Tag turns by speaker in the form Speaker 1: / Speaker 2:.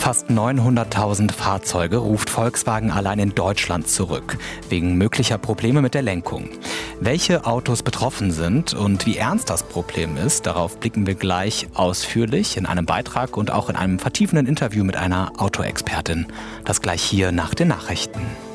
Speaker 1: Fast 900.000 Fahrzeuge ruft Volkswagen allein in Deutschland zurück, wegen möglicher Probleme mit der Lenkung. Welche Autos betroffen sind und wie ernst das Problem ist, darauf blicken wir gleich ausführlich in einem Beitrag und auch in einem vertiefenden Interview mit einer Autoexpertin. Das gleich hier nach den Nachrichten.